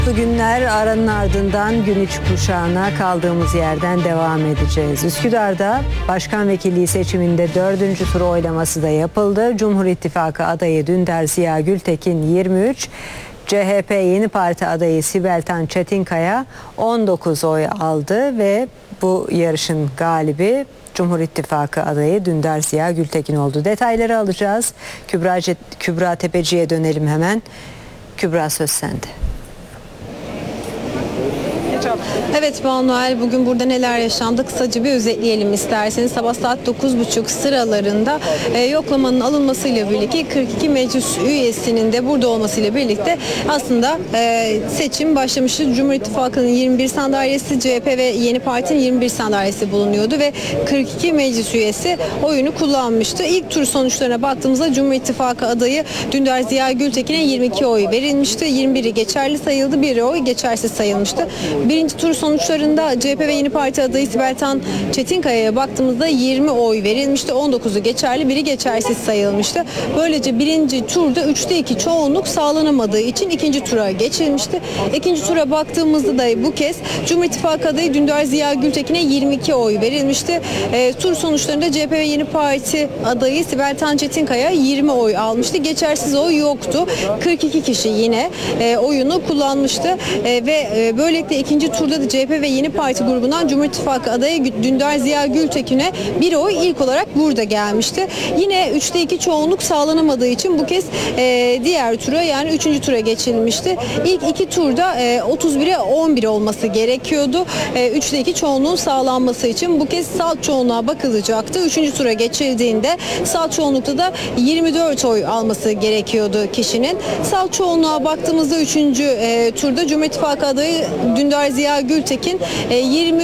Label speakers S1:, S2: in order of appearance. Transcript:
S1: Mutlu günler, aranın ardından gün içi kuşağına kaldığımız yerden devam edeceğiz. Üsküdar'da başkan vekilliği seçiminde 4. tur oylaması da yapıldı. Cumhur İttifakı adayı Dündar Ziya Gültekin 23, CHP Yeni Parti adayı Sibel Tan Çetinkaya 19 oy aldı ve bu yarışın galibi Cumhur İttifakı adayı Dündar Ziya Gültekin oldu. Detayları alacağız. Kübra Tepeci'ye dönelim hemen. Kübra, söz sende.
S2: Evet Banu, bugün burada neler yaşandı kısaca bir özetleyelim isterseniz. Sabah saat 9.30 sıralarında yoklamanın alınmasıyla birlikte 42 meclis üyesinin de burada olmasıyla birlikte aslında seçim başlamıştı. Cumhur İttifakı'nın 21 sandalyesi, CHP ve Yeni Parti'nin 21 sandalyesi bulunuyordu ve 42 meclis üyesi oyunu kullanmıştı. İlk tur sonuçlarına baktığımızda Cumhur İttifakı adayı Dündar Ziya Gültekin'e 22 oy verilmişti. 21'i geçerli sayıldı, 1 oy geçersiz sayılmıştı. Birinci tur sonuçlarında CHP ve Yeni Parti adayı Sibel Tan Çetinkaya'ya baktığımızda 20 oy verilmişti. 19'u geçerli, 1'i geçersiz sayılmıştı. Böylece birinci turda 3'te 2 çoğunluk sağlanamadığı için ikinci tura geçilmişti. İkinci tura baktığımızda da bu kez Cumhur İttifakı adayı Dündar Ziya Gültekin'e 22 oy verilmişti. Tur sonuçlarında CHP ve Yeni Parti adayı Sibel Tan Çetinkaya 20 oy almıştı. Geçersiz oy yoktu. 42 kişi yine oyunu kullanmıştı ve böylelikle ikinci turda da CHP ve Yeni Parti grubundan Cumhur İttifakı adayı Dündar Ziya Gültekin'e bir oy ilk olarak burada gelmişti. Yine 3'te 2 çoğunluk sağlanamadığı için bu kez diğer tura, yani 3. tura geçilmişti. İlk iki turda 31'e 11 olması gerekiyordu. 3'te 2 çoğunluğun sağlanması için bu kez salt çoğunluğa bakılacaktı. 3. tura geçildiğinde salt çoğunlukta da 24 oy alması gerekiyordu kişinin. Salt çoğunluğa baktığımızda 3. turda Cumhur İttifakı adayı Dündar Ziya Gültekin 20